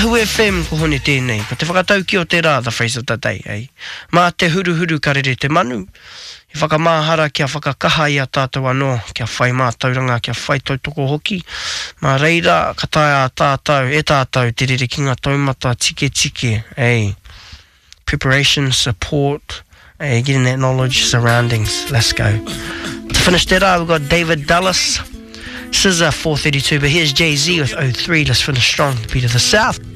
Wahoo FM ko hone tēnei, pa te whakatau ki o te rā, the phrase of the day, eh? Mā te huru karere te manu, I whakamāhara kia whakakaha I a tātou anō, kia whai mātauranga, kia whai tautoko hoki. Mā reira, ka tae a tātou, e tātou, te rere ki ngā taumata tike, eh? Preparation, support, getting that knowledge, surroundings. Let's go. To finish that up, we've got David Dallas, Scissor 432, but here's Jay-Z with 03. Let's finish strong, the beat of the South.